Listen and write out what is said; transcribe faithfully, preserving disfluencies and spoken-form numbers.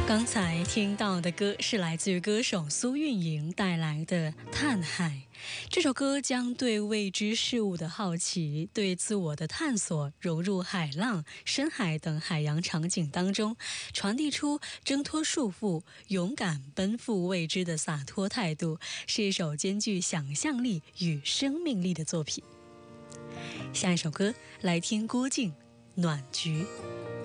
刚才听到的歌是来自于歌手苏运莹带来的《探海》。这首歌将对未知事物的好奇、对自我的探索融入海浪、深海等海洋场景当中，传递出挣脱束缚、勇敢奔赴未知的洒脱态度，是一首兼具想象力与生命力的作品。下一首歌来听郭靖《暖菊》。